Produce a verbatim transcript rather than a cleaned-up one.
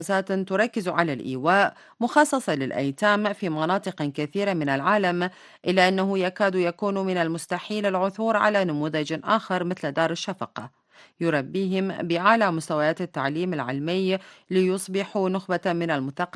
مؤسسات تركز على الإيواء مخصصة للأيتام في مناطق كثيرة من العالم، إلا أنه يكاد يكون من المستحيل العثور على نموذج آخر مثل دار الشفقة يربيهم بأعلى مستويات التعليم العلمي ليصبحوا نخبة من المثقفين